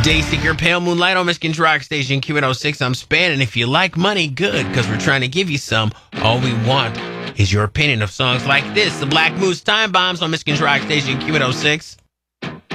Dayseeker, Pale Moonlight on Michigan's Rock Station, Q106. I'm Span, and if you like money, good, because we're trying to give you some. All we want is your opinion of songs like this. The Black Moose Time Bombs on Michigan's Rock Station, Q106.